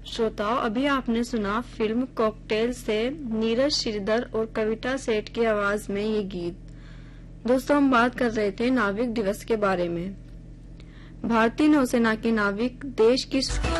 श्रोताओं, अभी आपने सुना फिल्म कॉकटेल से नीरज श्रीधर और कविता सेठ की आवाज में ये गीत। दोस्तों, हम बात कर रहे थे नाविक दिवस के बारे में। भारतीय नौसेना के नाविक देश की